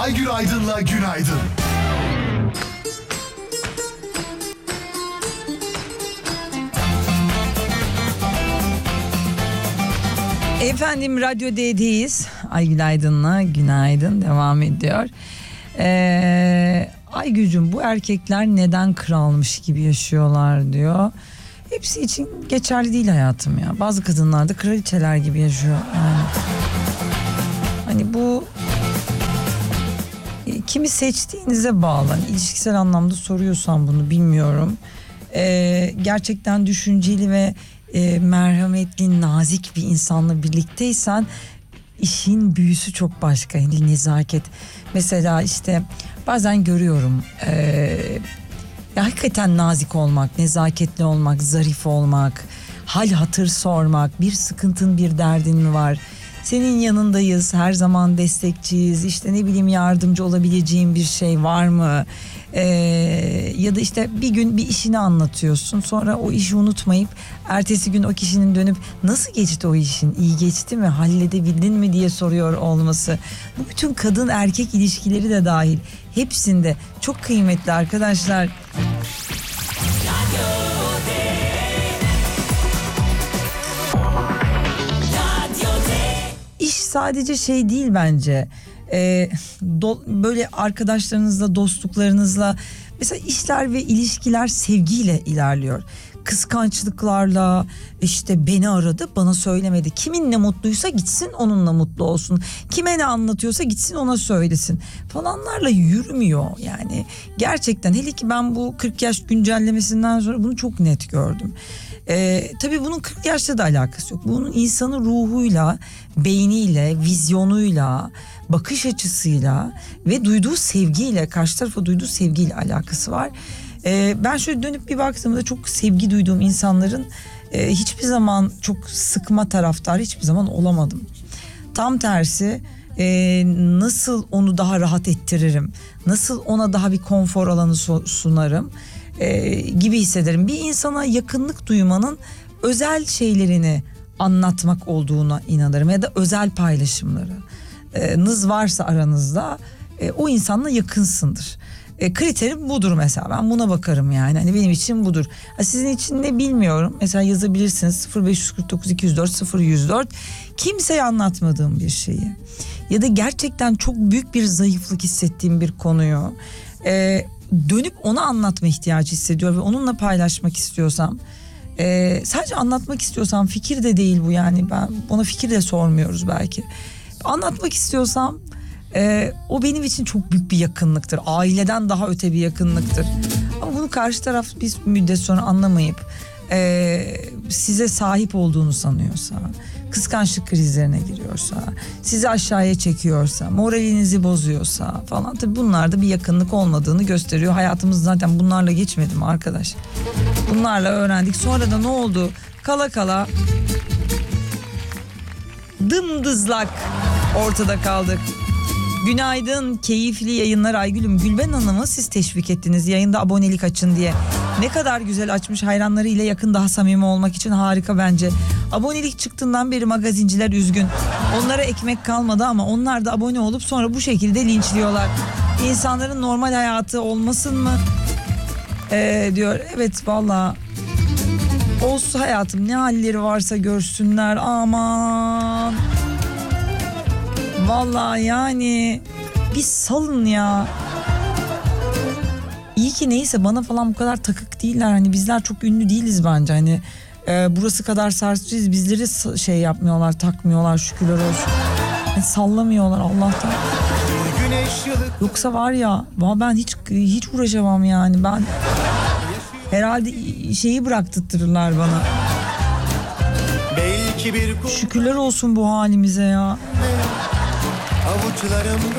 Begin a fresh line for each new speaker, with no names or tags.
Aygül Aydın'la Günaydın.
Efendim Radyo D'deyiz. Aygül Aydın'la Günaydın devam ediyor. Aygül'cüm, bu erkekler neden kralmış gibi yaşıyorlar diyor. Hepsi için geçerli değil hayatım ya. Bazı kadınlar da kraliçeler gibi yaşıyor. Yani. Hani bu kimi seçtiğinize bağlı. Hani ilişkisel anlamda soruyorsan bunu bilmiyorum. Gerçekten düşünceli ve merhametli, nazik bir insanla birlikteysen işin büyüsü çok başka. Yani nezaket. Mesela işte bazen görüyorum ya hakikaten nazik olmak, nezaketli olmak, zarif olmak, hal hatır sormak, bir sıkıntın, bir derdin mi var? Senin yanındayız, her zaman destekçiyiz, işte ne bileyim yardımcı olabileceğin bir şey var mı? Ya da işte bir gün bir işini anlatıyorsun, sonra o işi unutmayıp ertesi gün o kişinin dönüp nasıl geçti o işin, iyi geçti mi, halledebildin mi diye soruyor olması. Bu bütün kadın erkek ilişkileri de dahil, hepsinde çok kıymetli arkadaşlar. İş sadece şey değil bence. Böyle arkadaşlarınızla, dostluklarınızla, mesela işler ve ilişkiler sevgiyle ilerliyor. Kıskançlıklarla, işte beni aradı bana söylemedi. Kiminle mutluysa gitsin onunla mutlu olsun. Kime ne anlatıyorsa gitsin ona söylesin falanlarla yürümüyor yani. Gerçekten hele ki ben bu 40 yaş güncellemesinden sonra bunu çok net gördüm. Tabii bunun 40 yaşta da alakası yok. Bunun insanın ruhuyla, beyniyle, vizyonuyla, bakış açısıyla ve duyduğu sevgiyle, karşı tarafa duyduğu sevgiyle alakası var. Ben şöyle dönüp bir baktığımda çok sevgi duyduğum insanların hiçbir zaman çok sıkma taraftar hiçbir zaman olamadım. Tam tersi, nasıl onu daha rahat ettiririm, nasıl ona daha bir konfor alanı sunarım gibi hissederim. Bir insana yakınlık duymanın özel şeylerini anlatmak olduğuna inanırım ya da özel paylaşımları. Nız varsa aranızda o insanla yakınsındır. Kriterim budur mesela, ben buna bakarım yani, hani benim için budur. Sizin için ne bilmiyorum, mesela yazabilirsiniz 0549 204 0104 kimseye anlatmadığım bir şeyi ya da gerçekten çok büyük bir zayıflık hissettiğim bir konuyu dönüp ona anlatma ihtiyacı hissediyor ve onunla paylaşmak istiyorsam, sadece anlatmak istiyorsam, fikir de değil bu yani, ben ona fikir de sormuyoruz belki, anlatmak istiyorsam o benim için çok büyük bir yakınlıktır. Aileden daha öte bir yakınlıktır. Ama bunu karşı taraf bir müddet sonra anlamayıp size sahip olduğunu sanıyorsa, kıskançlık krizlerine giriyorsa, sizi aşağıya çekiyorsa, moralinizi bozuyorsa falan, tabii bunlar da bir yakınlık olmadığını gösteriyor. Hayatımız zaten bunlarla geçmedi mi arkadaş? Bunlarla öğrendik. Sonra da ne oldu? Kala kala dımdızlak ortada kaldık. Günaydın, keyifli yayınlar Aygül'üm. Gülben Hanım'ı siz teşvik ettiniz yayında abonelik açın diye. Ne kadar güzel açmış, hayranlarıyla yakın, daha samimi olmak için harika bence. Abonelik çıktığından beri magazinciler üzgün. Onlara ekmek kalmadı ama onlar da abone olup sonra bu şekilde linçliyorlar. İnsanların normal hayatı olmasın mı? Diyor. Evet vallahi olsun hayatım, ne halleri varsa görsünler, aman. Vallahi yani bir salın ya. İyi ki neyse bana falan bu kadar takık değiller. Hani bizler çok ünlü değiliz bence. Hani burası kadar sarsıcıyız. Bizleri şey yapmıyorlar, takmıyorlar, şükürler olsun. Yani sallamıyorlar Allah'tan. Yoksa var ya, ben hiç uğraşamam yani. Ben herhalde şeyi bıraktırırlar bana. Şükürler olsun bu halimize ya.
Avuçlarım